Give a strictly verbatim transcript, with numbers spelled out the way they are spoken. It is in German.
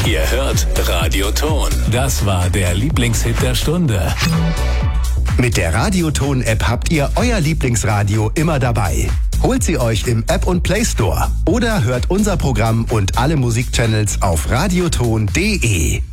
Ihr hört Radioton. Das war der Lieblingshit der Stunde. Mit der Radioton-App habt ihr euer Lieblingsradio immer dabei. Holt sie euch im App und Play Store oder hört unser Programm und alle Musikchannels auf radioton punkt de.